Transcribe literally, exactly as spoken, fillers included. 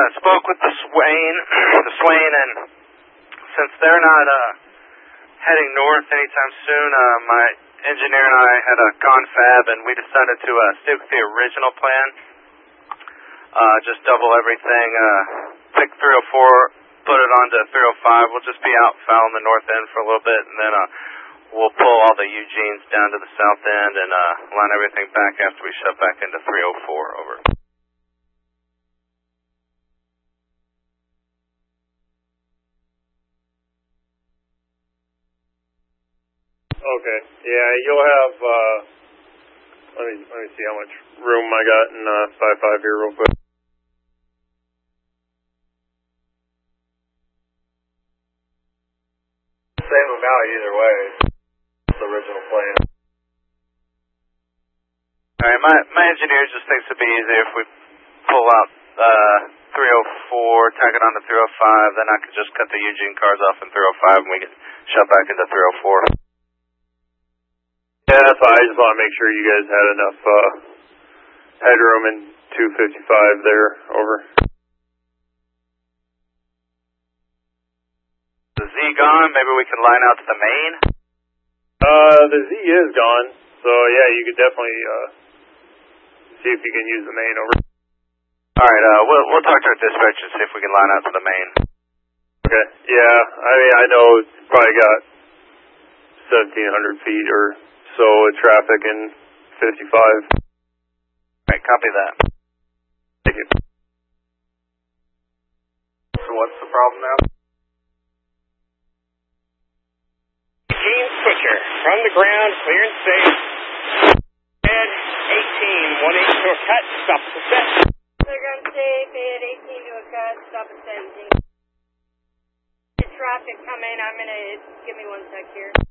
spoke with the Swain, the Swain, and since they're not uh, heading north anytime soon, uh, my engineer and I had a confab, and we decided to uh, stick with the original plan. Uh, just double everything, uh, pick three oh four, put it onto three oh five. We'll just be out fouling the north end for a little bit, and then uh, we'll pull all the Eugenes down to the south end and uh, line everything back after we shut back into three oh four. Over. Okay. Yeah, you'll have. Uh, let me let me see how much room I got in uh, five five here real quick. Same amount either way. It's the original plan. All right, my my engineer just thinks it'd be easier if we pull out uh, three oh four, tack it onto three oh five, then I could just cut the Eugene cars off in three oh five, and we can shut back into three oh four. Yeah, that's fine. I just want to make sure you guys had enough uh, headroom in two fifty-five there. Over. The Z gone? Maybe we can line out to the main? Uh, the Z is gone, so yeah, you could definitely uh, see if you can use the main. Over. All right, uh, we'll we'll talk to our dispatch and see if we can line out to the main. Okay. Yeah, I mean, I know it's probably got seventeen hundred feet or so with traffic in fifty-five. All right, copy that. Thank you. So what's the problem now? Eugene Switcher, from the ground, clear and safe. Ed eighteen, one eight to a cut, stop at the set. Clear ground safe, Ed eighteen to a cut, stop at seventeen. Traffic coming, I'm gonna, give me one sec here.